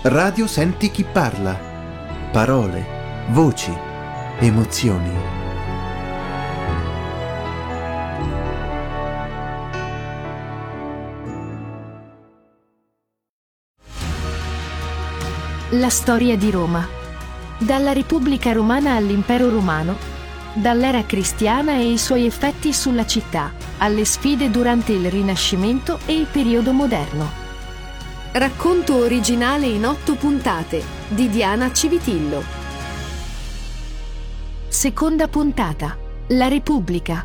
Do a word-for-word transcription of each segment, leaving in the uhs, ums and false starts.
Radio Senti chi parla. Parole, voci, emozioni. La storia di Roma. Dalla Repubblica Romana all'Impero Romano, dall'era cristiana e i suoi effetti sulla città, alle sfide durante il Rinascimento e il periodo moderno. Racconto originale in otto puntate di Diana Civitillo. Seconda puntata. La Repubblica.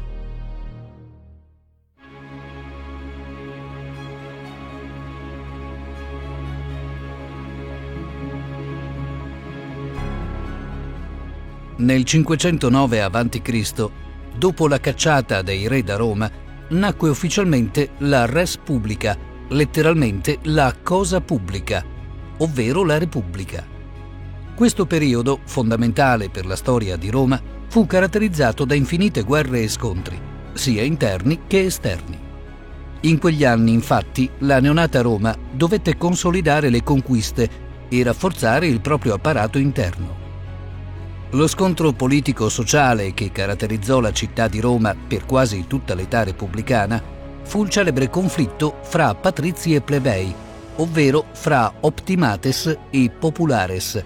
Nel cinquecentonove avanti Cristo, dopo la cacciata dei re da Roma, nacque ufficialmente la res publica, letteralmente la cosa pubblica, ovvero la Repubblica. Questo periodo, fondamentale per la storia di Roma, fu caratterizzato da infinite guerre e scontri, sia interni che esterni. In quegli anni, infatti, la neonata Roma dovette consolidare le conquiste e rafforzare il proprio apparato interno. Lo scontro politico-sociale che caratterizzò la città di Roma per quasi tutta l'età repubblicana fu il celebre conflitto fra patrizi e plebei, ovvero fra optimates e populares.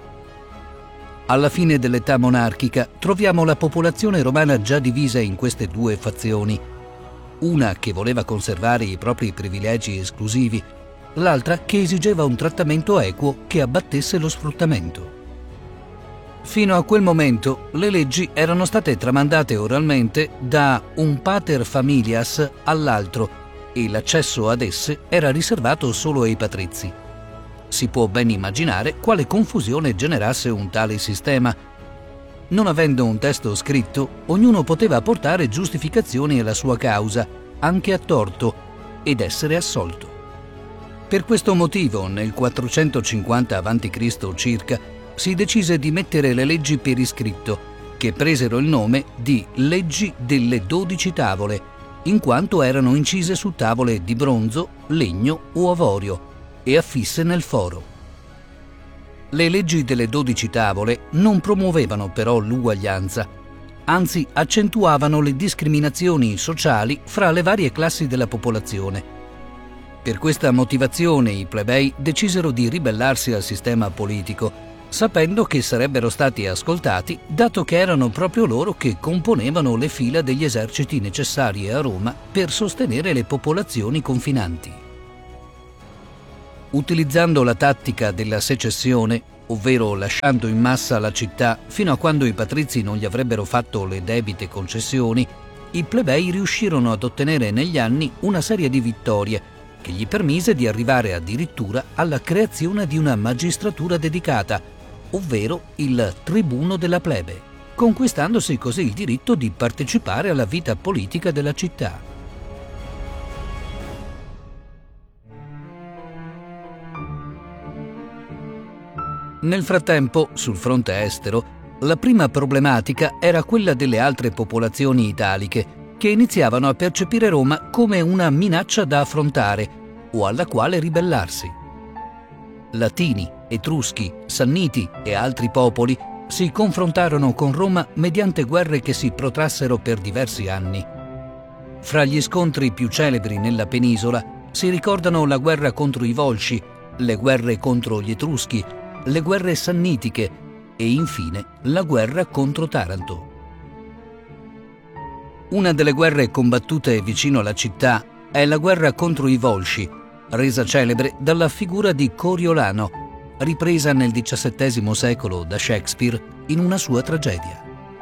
Alla fine dell'età monarchica troviamo la popolazione romana già divisa in queste due fazioni, una che voleva conservare i propri privilegi esclusivi, l'altra che esigeva un trattamento equo che abbattesse lo sfruttamento. Fino a quel momento le leggi erano state tramandate oralmente da un pater familias all'altro e l'accesso ad esse era riservato solo ai patrizi. Si può ben immaginare quale confusione generasse un tale sistema. Non avendo un testo scritto, ognuno poteva portare giustificazioni alla sua causa, anche a torto, ed essere assolto. Per questo motivo, nel quattrocentocinquanta avanti Cristo circa, si decise di mettere le leggi per iscritto, che presero il nome di Leggi delle dodici tavole, in quanto erano incise su tavole di bronzo, legno o avorio e affisse nel foro. Le leggi delle dodici tavole non promuovevano però l'uguaglianza, anzi accentuavano le discriminazioni sociali fra le varie classi della popolazione. Per questa motivazione i plebei decisero di ribellarsi al sistema politico, sapendo che sarebbero stati ascoltati, dato che erano proprio loro che componevano le fila degli eserciti necessari a Roma per sostenere le popolazioni confinanti. Utilizzando la tattica della secessione, ovvero lasciando in massa la città fino a quando i patrizi non gli avrebbero fatto le debite concessioni, i plebei riuscirono ad ottenere negli anni una serie di vittorie che gli permise di arrivare addirittura alla creazione di una magistratura dedicata, ovvero il tribuno della plebe, conquistandosi così il diritto di partecipare alla vita politica della città. Nel frattempo, sul fronte estero, la prima problematica era quella delle altre popolazioni italiche, che iniziavano a percepire Roma come una minaccia da affrontare o alla quale ribellarsi. Latini, Etruschi, Sanniti e altri popoli si confrontarono con Roma mediante guerre che si protrassero per diversi anni. Fra gli scontri più celebri nella penisola si ricordano la guerra contro i Volsci, le guerre contro gli Etruschi, le guerre sannitiche e infine la guerra contro Taranto. Una delle guerre combattute vicino alla città è la guerra contro i Volsci, resa celebre dalla figura di Coriolano, ripresa nel diciassettesimo secolo da Shakespeare in una sua tragedia.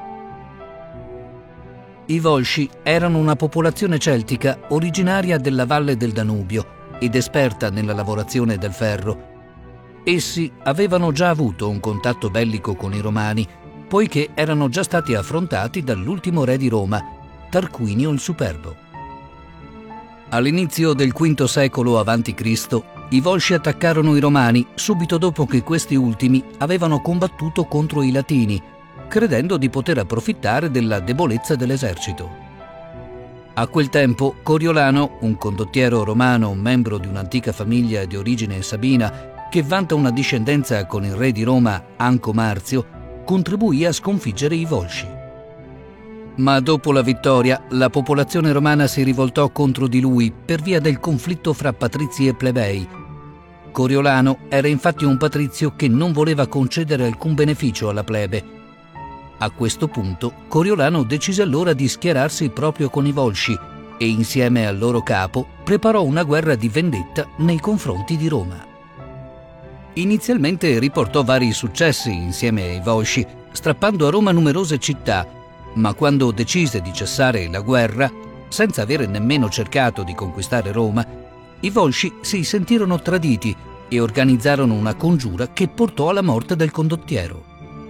I Volsci erano una popolazione celtica originaria della valle del Danubio ed esperta nella lavorazione del ferro. Essi avevano già avuto un contatto bellico con i Romani, poiché erano già stati affrontati dall'ultimo re di Roma, Tarquinio il Superbo. All'inizio del quinto secolo avanti Cristo, i Volsci attaccarono i Romani subito dopo che questi ultimi avevano combattuto contro i Latini, credendo di poter approfittare della debolezza dell'esercito. A quel tempo Coriolano, un condottiero romano, membro di un'antica famiglia di origine sabina, che vanta una discendenza con il re di Roma Anco Marzio, contribuì a sconfiggere i Volsci. Ma dopo la vittoria, la popolazione romana si rivoltò contro di lui per via del conflitto fra patrizi e plebei. Coriolano era infatti un patrizio che non voleva concedere alcun beneficio alla plebe. A questo punto, Coriolano decise allora di schierarsi proprio con i Volsci e insieme al loro capo preparò una guerra di vendetta nei confronti di Roma. Inizialmente riportò vari successi insieme ai Volsci, strappando a Roma numerose città, ma quando decise di cessare la guerra, senza avere nemmeno cercato di conquistare Roma, i Volsci si sentirono traditi e organizzarono una congiura che portò alla morte del condottiero.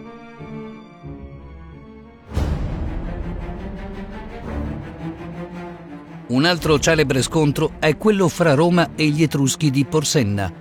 Un altro celebre scontro è quello fra Roma e gli Etruschi di Porsenna.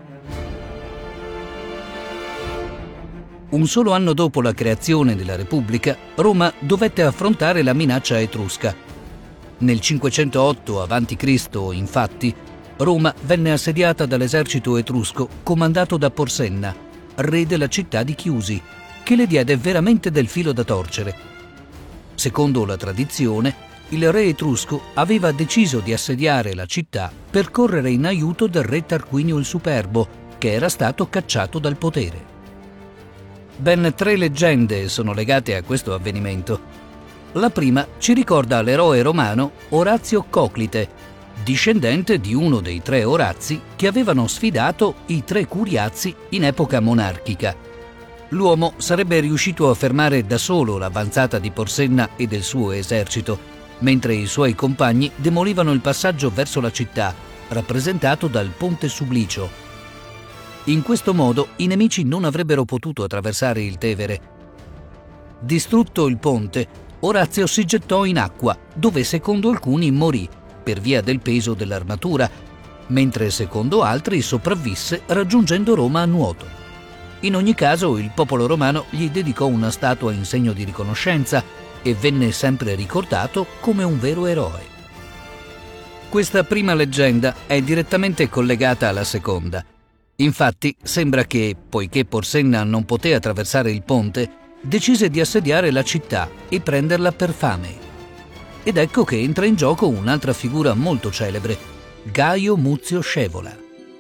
Un solo anno dopo la creazione della Repubblica, Roma dovette affrontare la minaccia etrusca. Nel cinquecentootto avanti Cristo, infatti, Roma venne assediata dall'esercito etrusco comandato da Porsenna, re della città di Chiusi, che le diede veramente del filo da torcere. Secondo la tradizione, il re etrusco aveva deciso di assediare la città per correre in aiuto del re Tarquinio il Superbo, che era stato cacciato dal potere. Ben tre leggende sono legate a questo avvenimento. La prima ci ricorda l'eroe romano Orazio Coclite, discendente di uno dei tre Orazi che avevano sfidato i tre Curiazi in epoca monarchica. L'uomo sarebbe riuscito a fermare da solo l'avanzata di Porsenna e del suo esercito, mentre i suoi compagni demolivano il passaggio verso la città, rappresentato dal Ponte Sublicio. In questo modo i nemici non avrebbero potuto attraversare il Tevere. Distrutto il ponte, Orazio si gettò in acqua, dove secondo alcuni morì per via del peso dell'armatura, mentre secondo altri sopravvisse raggiungendo Roma a nuoto. In ogni caso il popolo romano gli dedicò una statua in segno di riconoscenza e venne sempre ricordato come un vero eroe. Questa prima leggenda è direttamente collegata alla seconda. Infatti sembra che, poiché Porsenna non poté attraversare il ponte, decise di assediare la città e prenderla per fame. Ed ecco che entra in gioco un'altra figura molto celebre, Gaio Muzio Scevola.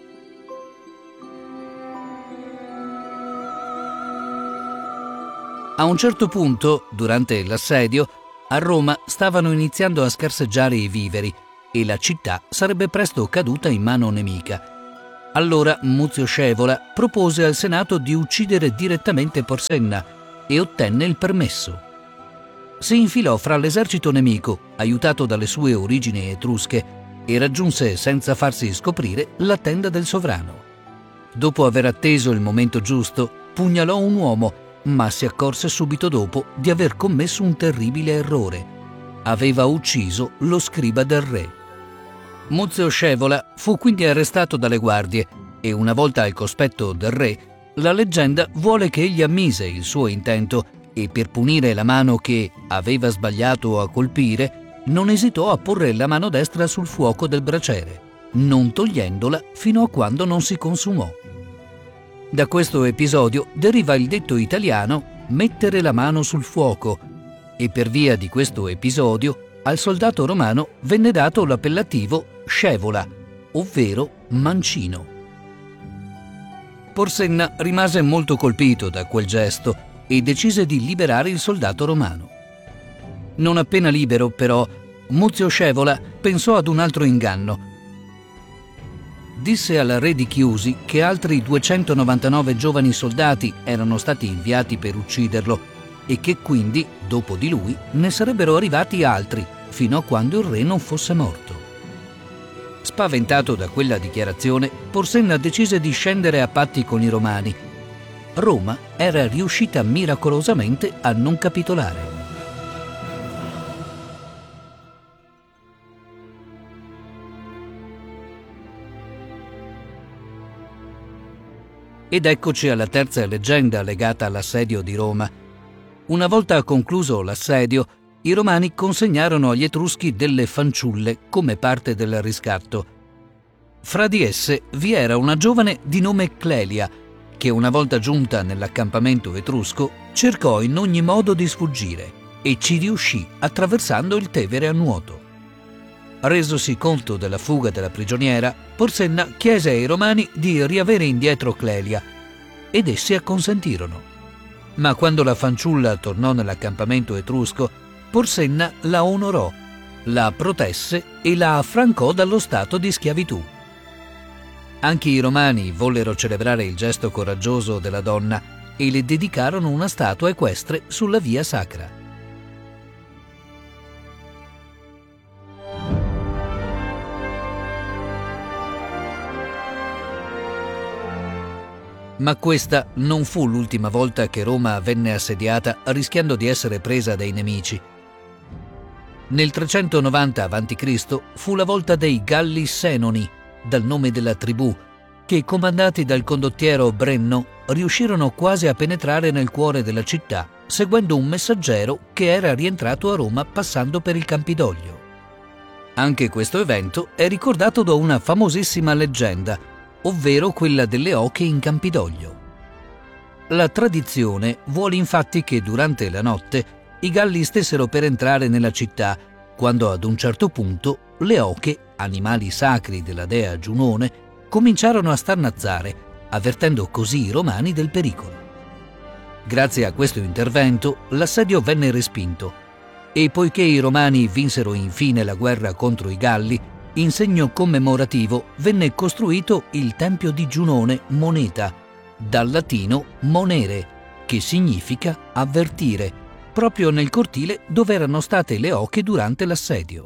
A un certo punto, durante l'assedio, a Roma stavano iniziando a scarseggiare i viveri e la città sarebbe presto caduta in mano nemica. Allora Muzio Scevola propose al Senato di uccidere direttamente Porsenna e ottenne il permesso. Si infilò fra l'esercito nemico, aiutato dalle sue origini etrusche, e raggiunse senza farsi scoprire la tenda del sovrano. Dopo aver atteso il momento giusto, pugnalò un uomo, ma si accorse subito dopo di aver commesso un terribile errore. Aveva ucciso lo scriba del re. Muzio Scevola fu quindi arrestato dalle guardie e una volta al cospetto del re, la leggenda vuole che egli ammise il suo intento e per punire la mano che aveva sbagliato a colpire, non esitò a porre la mano destra sul fuoco del braciere, non togliendola fino a quando non si consumò. Da questo episodio deriva il detto italiano mettere la mano sul fuoco e per via di questo episodio al soldato romano venne dato l'appellativo Scevola, ovvero mancino. Porsenna rimase molto colpito da quel gesto e decise di liberare il soldato romano. Non appena libero, però, Muzio Scevola pensò ad un altro inganno. Disse al re di Chiusi che altri duecentonovantanove giovani soldati erano stati inviati per ucciderlo e che quindi, dopo di lui, ne sarebbero arrivati altri, fino a quando il re non fosse morto. Spaventato da quella dichiarazione, Porsenna decise di scendere a patti con i romani. Roma era riuscita miracolosamente a non capitolare. Ed eccoci alla terza leggenda legata all'assedio di Roma. Una volta concluso l'assedio, i romani consegnarono agli Etruschi delle fanciulle come parte del riscatto. Fra di esse vi era una giovane di nome Clelia, che una volta giunta nell'accampamento etrusco cercò in ogni modo di sfuggire e ci riuscì attraversando il Tevere a nuoto. Resosi conto della fuga della prigioniera, Porsenna chiese ai Romani di riavere indietro Clelia ed essi acconsentirono. Ma quando la fanciulla tornò nell'accampamento etrusco, Porsenna la onorò, la protesse e la affrancò dallo stato di schiavitù. Anche i Romani vollero celebrare il gesto coraggioso della donna e le dedicarono una statua equestre sulla via sacra. Ma questa non fu l'ultima volta che Roma venne assediata rischiando di essere presa dai nemici. Nel trecentonovanta avanti Cristo fu la volta dei Galli Senoni, dal nome della tribù, che comandati dal condottiero Brenno riuscirono quasi a penetrare nel cuore della città, seguendo un messaggero che era rientrato a Roma passando per il Campidoglio. Anche questo evento è ricordato da una famosissima leggenda, ovvero quella delle oche in Campidoglio. La tradizione vuole infatti che durante la notte i Galli stessero per entrare nella città, quando ad un certo punto le oche, animali sacri della dea Giunone, cominciarono a starnazzare, avvertendo così i Romani del pericolo. Grazie a questo intervento l'assedio venne respinto e poiché i Romani vinsero infine la guerra contro i Galli, in segno commemorativo venne costruito il Tempio di Giunone Moneta, dal latino monere, che significa avvertire, proprio nel cortile dove erano state le oche durante l'assedio.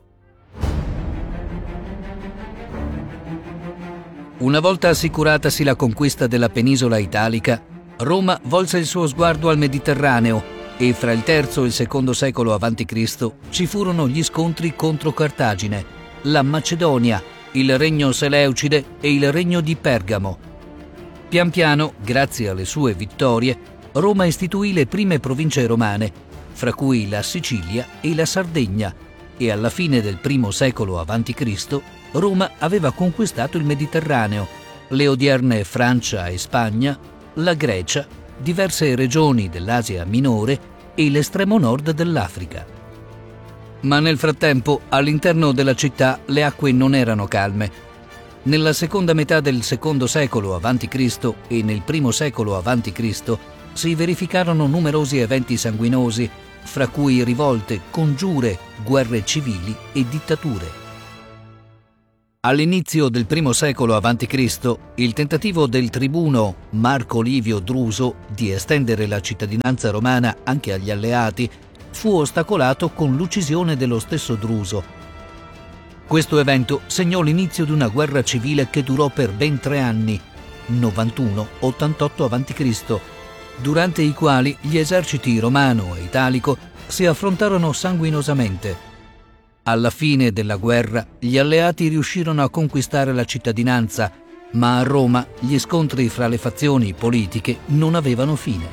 Una volta assicuratasi la conquista della penisola italica, Roma volse il suo sguardo al Mediterraneo e fra il terzo e il secondo secolo avanti Cristo ci furono gli scontri contro Cartagine, la Macedonia, il regno Seleucide e il regno di Pergamo. Pian piano, grazie alle sue vittorie, Roma istituì le prime province romane, fra cui la Sicilia e la Sardegna, e alla fine del primo secolo avanti Cristo Roma aveva conquistato il Mediterraneo, le odierne Francia e Spagna, la Grecia, diverse regioni dell'Asia minore e l'estremo nord dell'Africa. Ma nel frattempo, all'interno della città le acque non erano calme. Nella seconda metà del secondo secolo avanti Cristo e nel primo secolo avanti Cristo si verificarono numerosi eventi sanguinosi, fra cui rivolte, congiure, guerre civili e dittature. All'inizio del primo secolo avanti Cristo, il tentativo del tribuno Marco Livio Druso di estendere la cittadinanza romana anche agli alleati fu ostacolato con l'uccisione dello stesso Druso. Questo evento segnò l'inizio di una guerra civile che durò per ben tre anni, novantuno ottantotto avanti Cristo, durante i quali gli eserciti romano e italico si affrontarono sanguinosamente. Alla fine della guerra gli alleati riuscirono a conquistare la cittadinanza, ma a Roma gli scontri fra le fazioni politiche non avevano fine.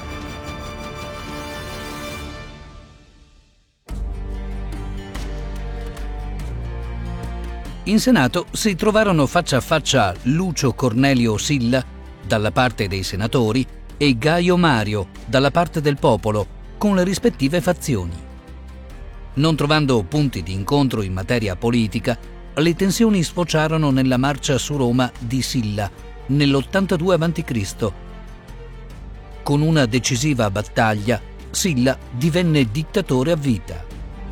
In Senato si trovarono faccia a faccia Lucio Cornelio Silla, dalla parte dei senatori, e Gaio Mario, dalla parte del popolo, con le rispettive fazioni. Non trovando punti di incontro in materia politica, le tensioni sfociarono nella marcia su Roma di Silla, nell'ottantadue avanti Cristo. Con una decisiva battaglia, Silla divenne dittatore a vita.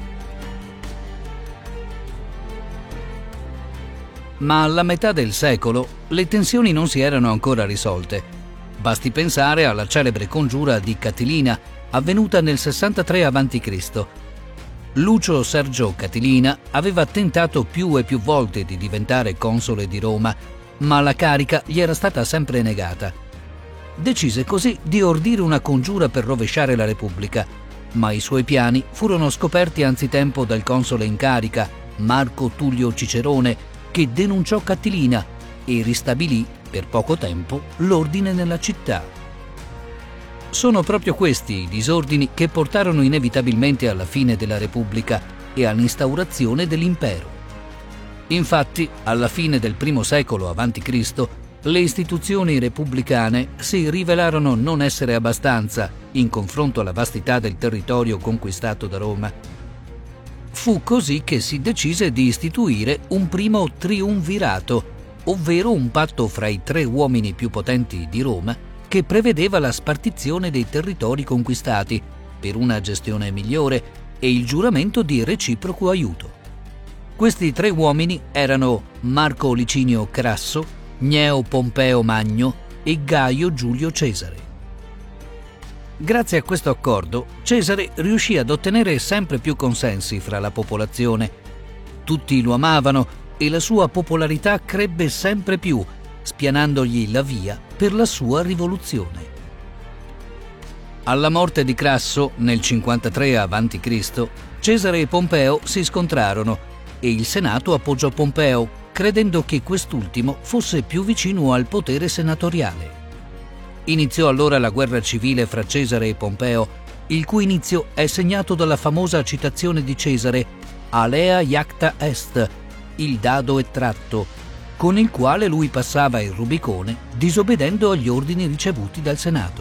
Ma alla metà del secolo le tensioni non si erano ancora risolte. Basti pensare alla celebre congiura di Catilina, avvenuta nel sessantatré avanti Cristo. Lucio Sergio Catilina aveva tentato più e più volte di diventare console di Roma, ma la carica gli era stata sempre negata. Decise così di ordire una congiura per rovesciare la Repubblica, ma i suoi piani furono scoperti anzitempo dal console in carica, Marco Tullio Cicerone, che denunciò Catilina e ristabilì per poco tempo l'ordine nella città. Sono proprio questi i disordini che portarono inevitabilmente alla fine della Repubblica e all'instaurazione dell'impero. Infatti, alla fine del primo secolo avanti Cristo, le istituzioni repubblicane si rivelarono non essere abbastanza in confronto alla vastità del territorio conquistato da Roma. Fu così che si decise di istituire un primo triumvirato, ovvero un patto fra i tre uomini più potenti di Roma che prevedeva la spartizione dei territori conquistati per una gestione migliore e il giuramento di reciproco aiuto. Questi tre uomini erano Marco Licinio Crasso, Gneo Pompeo Magno e Gaio Giulio Cesare. Grazie a questo accordo, Cesare riuscì ad ottenere sempre più consensi fra la popolazione. Tutti lo amavano e la sua popolarità crebbe sempre più, spianandogli la via per la sua rivoluzione. Alla morte di Crasso, nel cinquantatré avanti Cristo, Cesare e Pompeo si scontrarono e il Senato appoggiò Pompeo, credendo che quest'ultimo fosse più vicino al potere senatoriale. Iniziò allora la guerra civile fra Cesare e Pompeo, il cui inizio è segnato dalla famosa citazione di Cesare «Alea iacta est», il dado è tratto, con il quale lui passava il Rubicone disobbedendo agli ordini ricevuti dal Senato.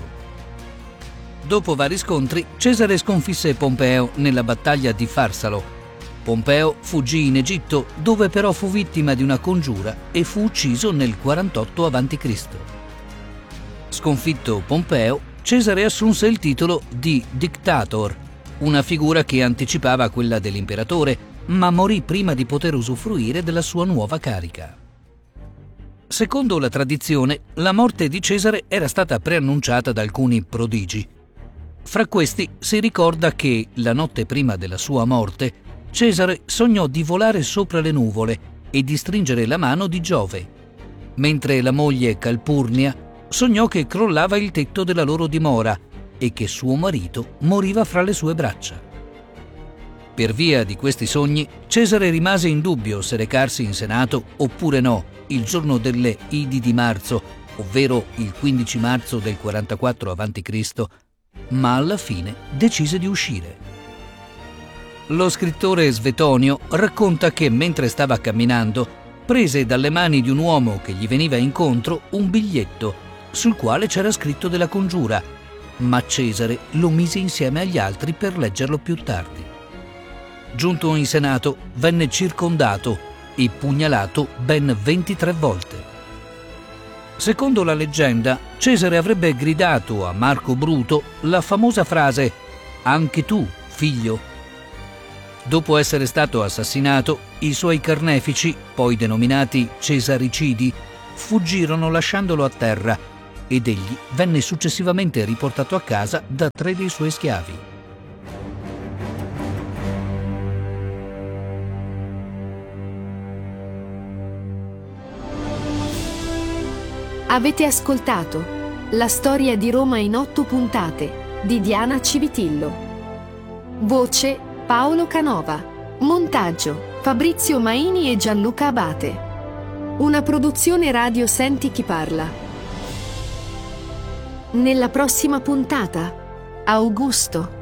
Dopo vari scontri, Cesare sconfisse Pompeo nella battaglia di Farsalo. Pompeo fuggì in Egitto, dove però fu vittima di una congiura e fu ucciso nel quarantotto avanti Cristo. Sconfitto Pompeo, Cesare assunse il titolo di Dictator, una figura che anticipava quella dell'imperatore, ma morì prima di poter usufruire della sua nuova carica. Secondo la tradizione, la morte di Cesare era stata preannunciata da alcuni prodigi. Fra questi si ricorda che, la notte prima della sua morte, Cesare sognò di volare sopra le nuvole e di stringere la mano di Giove, mentre la moglie Calpurnia sognò che crollava il tetto della loro dimora e che suo marito moriva fra le sue braccia. Per via di questi sogni, Cesare rimase in dubbio se recarsi in Senato oppure no il giorno delle Idi di marzo, ovvero il quindici marzo del quarantaquattro avanti Cristo, ma alla fine decise di uscire. Lo scrittore Svetonio racconta che mentre stava camminando prese dalle mani di un uomo che gli veniva incontro un biglietto sul quale c'era scritto della congiura, ma Cesare lo mise insieme agli altri per leggerlo più tardi. Giunto in Senato, venne circondato e pugnalato ben ventitré volte. Secondo la leggenda, Cesare avrebbe gridato a Marco Bruto la famosa frase «Anche tu, figlio». Dopo essere stato assassinato, i suoi carnefici, poi denominati Cesaricidi, fuggirono lasciandolo a terra ed egli venne successivamente riportato a casa da tre dei suoi schiavi. Avete ascoltato La storia di Roma in otto puntate di Diana Civitillo. Voce Paolo Canova. Montaggio Fabrizio Maini e Gianluca Abate. Una produzione radio Senti chi parla. Nella prossima puntata, Augusto.